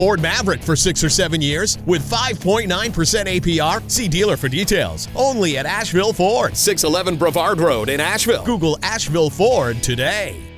Ford Maverick for 6 or 7 years with 5.9% APR. See dealer for details. Only at Asheville Ford, 611 Brevard Road in Asheville. Google Asheville Ford today.